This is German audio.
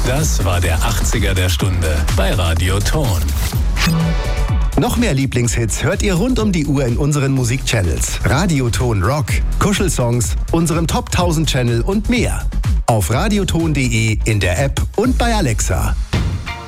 Das war der 80er der Stunde bei Radio Ton. Noch mehr Lieblingshits hört ihr rund um die Uhr in unseren Musikchannels. Radioton Rock, Kuschelsongs, unserem Top 1000 Channel und mehr. Auf radioton.de, in der App und bei Alexa.